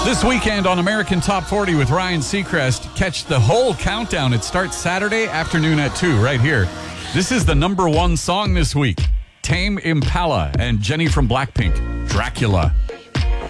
This weekend on American Top 40 with Ryan Seacrest, catch the whole countdown. It starts Saturday afternoon at 2 right here. This is the number one song this week. Tame Impala and Jenny from Blackpink, Dracula.